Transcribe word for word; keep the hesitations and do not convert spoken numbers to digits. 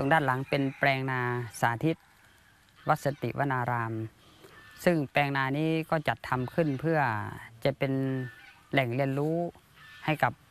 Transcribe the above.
รงด้านหลังเป็นแปลงนาสาธิตวัดสติวนารามซึ่งแปลงนานี้ก็จัดทำขึ้นเพื่อจะเป็นแหล่งเรียนรู้ให้กับ